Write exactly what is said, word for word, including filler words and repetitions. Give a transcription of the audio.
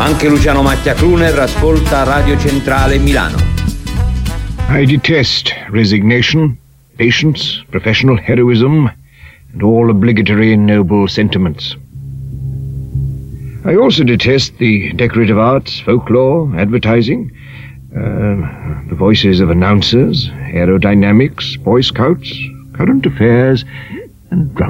Anche Luciano Macchia Crooner ascolta Radio Centrale Milano. I detest resignation, patience, professional heroism, and all obligatory noble sentiments. I also detest the decorative arts, folklore, advertising, uh, the voices of announcers, aerodynamics, Boy Scouts, current affairs, and drunk.